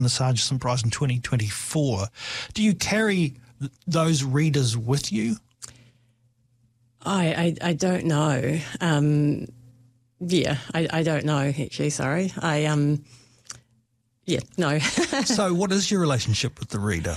the Sargent Prize in 2024. Do you carry those readers with you? I don't know. I don't know, actually, sorry. No. So what is your relationship with the reader?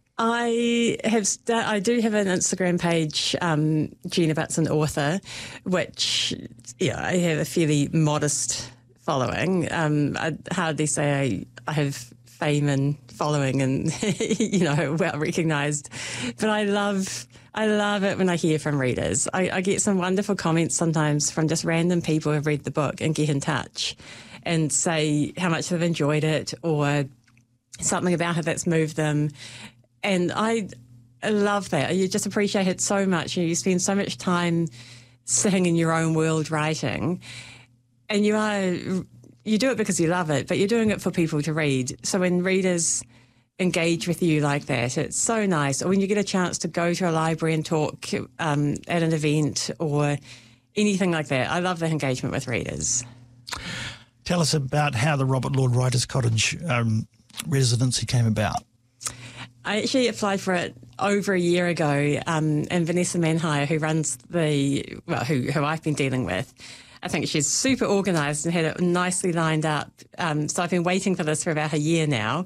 I do have an Instagram page, Gina Batson Author, which I have a fairly modest following. I'd hardly say I have fame and following and well recognised, but I love it when I hear from readers. I get some wonderful comments sometimes from just random people who have read the book and get in touch and say how much they've enjoyed it or something about it that's moved them. And I love that. You just appreciate it so much. You spend so much time sitting in your own world writing, and you do it because you love it, but you're doing it for people to read. So when readers engage with you like that, it's so nice. Or when you get a chance to go to a library and talk at an event or anything like that, I love the engagement with readers. Tell us about how the Robert Lord Writers' Cottage residency came about. I actually applied for it over a year ago, and Vanessa Manhire, who runs who I've been dealing with, I think she's super organised and had it nicely lined up. So I've been waiting for this for about a year now.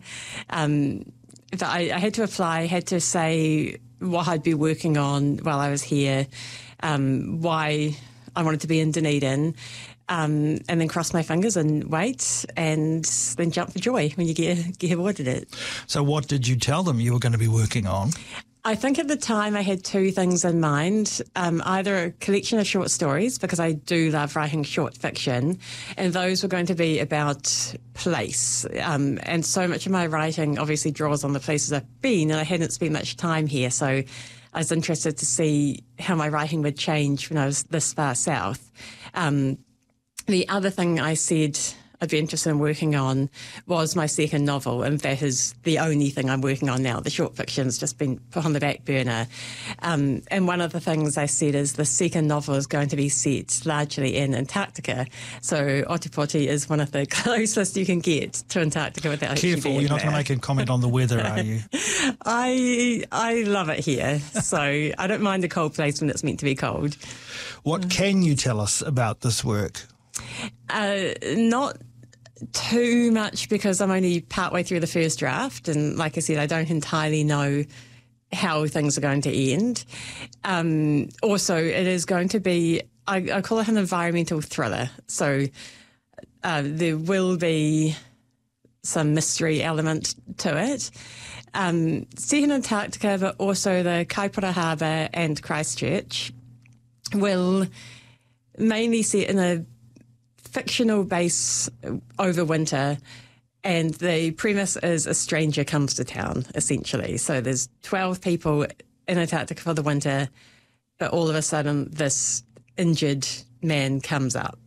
But I had to apply, had to say what I'd be working on while I was here, why I wanted to be in Dunedin, and then cross my fingers and wait, and then jump for joy when you get awarded it. So what did you tell them you were going to be working on? I think at the time I had two things in mind, either a collection of short stories, because I do love writing short fiction, and those were going to be about place. And so much of my writing obviously draws on the places I've been, and I hadn't spent much time here, so I was interested to see how my writing would change when I was this far south. The other thing I said I'd be interested in working on was my second novel, and that is the only thing I'm working on now. The short fiction's just been put on the back burner. And one of the things I said is the second novel is going to be set largely in Antarctica. So Otepoti is one of the closest you can get to Antarctica without Careful, you're not going to make a comment on the weather, are you? I love it here, so I don't mind a cold place when it's meant to be cold. What can you tell us about this work? Not too much, because I'm only partway through the first draft, and like I said, I don't entirely know how things are going to end. Also, it is going to be, I call it an environmental thriller, so there will be some mystery element to it. Set in Antarctica, but also the Kaipara Harbour and Christchurch will mainly set in a fictional base over winter, and the premise is a stranger comes to town, essentially. So there's 12 people in Antarctica for the winter, but all of a sudden this injured man turns up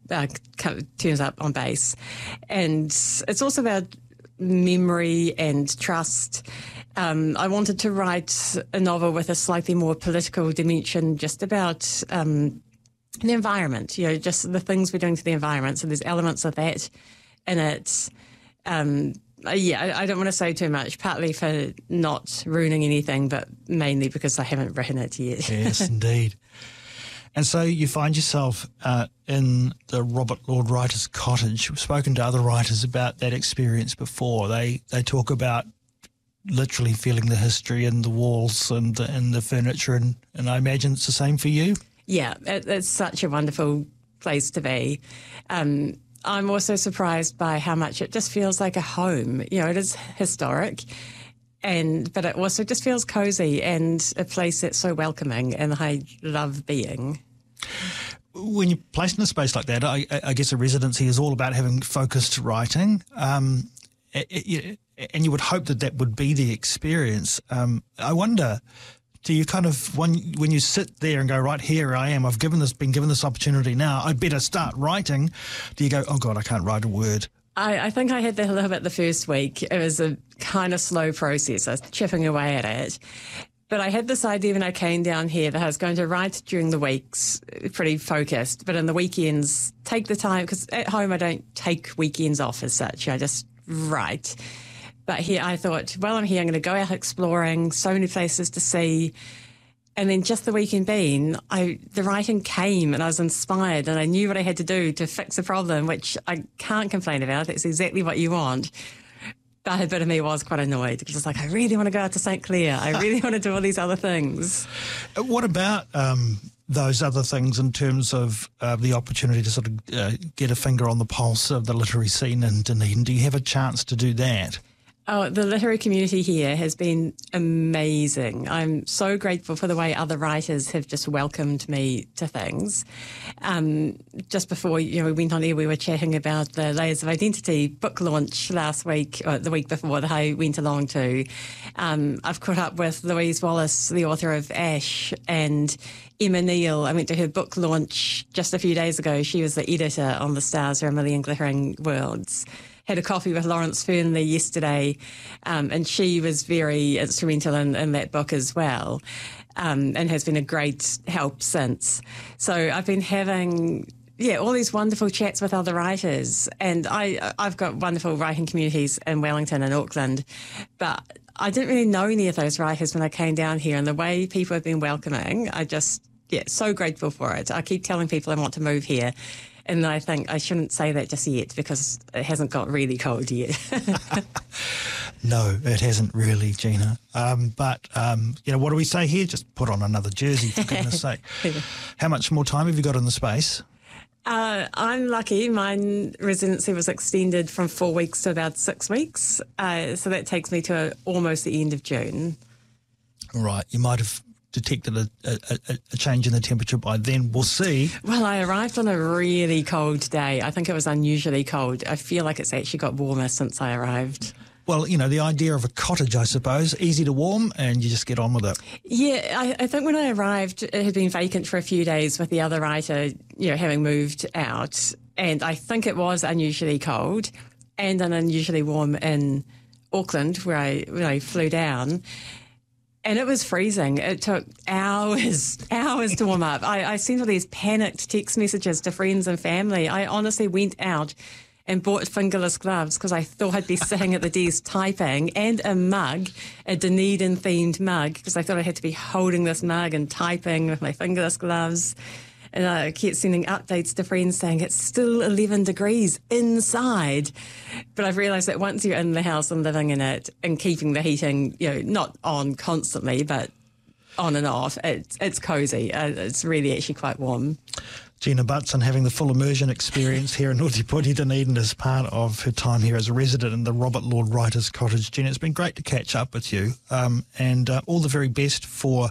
on base. And it's also about memory and trust. I wanted to write a novel with a slightly more political dimension, just about the environment, just the things we're doing to the environment. So there's elements of that in it. I don't want to say too much, partly for not ruining anything, but mainly because I haven't written it yet. Yes, indeed. And so you find yourself in the Robert Lord Writers' Cottage. We've spoken to other writers about that experience before. They talk about literally feeling the history in the walls and the furniture, and I imagine it's the same for you? Yeah, it's such a wonderful place to be. I'm also surprised by how much it just feels like a home. It is historic, but it also just feels cosy and a place that's so welcoming, and I love being. When you're placed in a space like that, I guess a residency is all about having focused writing, and you would hope that would be the experience. I wonder, do you kind of, when you sit there and go, right, here I am, I've been given this opportunity now, I better start writing, do you go, oh God, I can't write a word? I think I had that a little bit the first week. It was a kind of slow process. I was chipping away at it. But I had this idea when I came down here that I was going to write during the weeks, pretty focused, but in the weekends, take the time, because at home I don't take weekends off as such. I just write. But here I thought, well, I'm here, I'm going to go out exploring, so many places to see. And then just the weekend being, the writing came and I was inspired and I knew what I had to do to fix a problem, which I can't complain about. That's exactly what you want. But a bit of me was quite annoyed because it's like, I really want to go out to St. Clair. I really want to do all these other things. What about those other things in terms of the opportunity to sort of get a finger on the pulse of the literary scene in Dunedin? Do you have a chance to do that? Oh, the literary community here has been amazing. I'm so grateful for the way other writers have just welcomed me to things. Just before we went on air, we were chatting about the Layers of Identity book launch last week, or the week before, that I went along to. I've caught up with Louise Wallace, the author of Ash, and Emma Neal. I went to her book launch just a few days ago. She was the editor on The Stars Are a Million Glittering Worlds. Had a coffee with Lawrence Fernley yesterday, and she was very instrumental in that book as well, and has been a great help since. So I've been having all these wonderful chats with other writers, and I've got wonderful writing communities in Wellington and Auckland, but I didn't really know any of those writers when I came down here, and the way people have been welcoming, I just, so grateful for it. I keep telling people I want to move here. And I think I shouldn't say that just yet because it hasn't got really cold yet. No, it hasn't really, Gina. But what do we say here? Just put on another jersey, for goodness sake. How much more time have you got in the space? I'm lucky. My residency was extended from 4 weeks to about 6 weeks. So that takes me to almost the end of June. Right. You might have detected a change in the temperature by then. We'll see. Well, I arrived on a really cold day. I think it was unusually cold. I feel like it's actually got warmer since I arrived. Well, the idea of a cottage, I suppose, easy to warm and you just get on with it. Yeah, I think when I arrived, it had been vacant for a few days with the other writer, having moved out. And I think it was unusually cold and unusually warm in Auckland, where I flew down. And it was freezing. It took hours to warm up. I sent all these panicked text messages to friends and family. I honestly went out and bought fingerless gloves because I thought I'd be sitting at the desk typing, and a mug, a Dunedin-themed mug, because I thought I had to be holding this mug and typing with my fingerless gloves. And I kept sending updates to friends saying it's still 11 degrees inside. But I've realised that once you're in the house and living in it and keeping the heating, not on constantly, but on and off, it's cosy. It's really actually quite warm. Gina Butson having the full immersion experience here in Ōtepoti, Dunedin, as part of her time here as a resident in the Robert Lord Writers' Cottage. Gina, it's been great to catch up with you, and all the very best for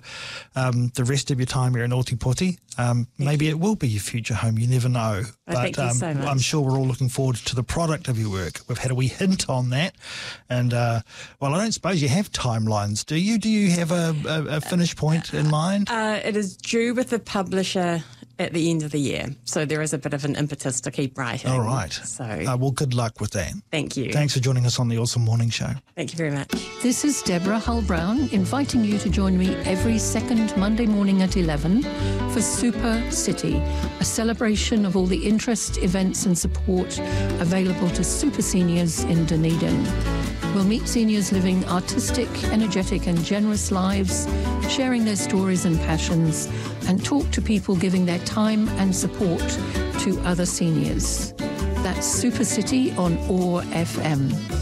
the rest of your time here in Ōtepoti. Maybe it will be your future home, you never know. Thank you so much. I'm sure we're all looking forward to the product of your work. We've had a wee hint on that. And, I don't suppose you have timelines, do you? Do you have a finish point in mind? It is due with the publisher at the end of the year. So there is a bit of an impetus to keep writing. All right. So, well, good luck with that. Thank you. Thanks for joining us on the Awesome Morning Show. Thank you very much. This is Deborah Hull-Brown inviting you to join me every second Monday morning at 11 for Super City, a celebration of all the interest, events and support available to super seniors in Dunedin. We'll meet seniors living artistic, energetic and generous lives, sharing their stories and passions, and talk to people giving their time and support to other seniors. That's Super City on OAR FM.